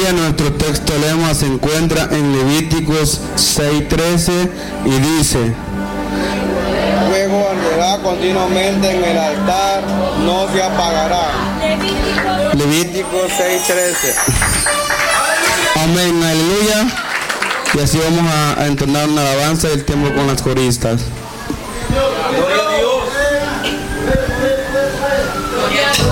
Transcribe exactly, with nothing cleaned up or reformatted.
aleluya. Nuestro texto lema se encuentra en Levíticos seis trece y dice: Fuego arderá continuamente en el altar, no se apagará. Levíticos seis trece. Amén, aleluya. Y así vamos a, a entonar una alabanza del tiempo con las coristas.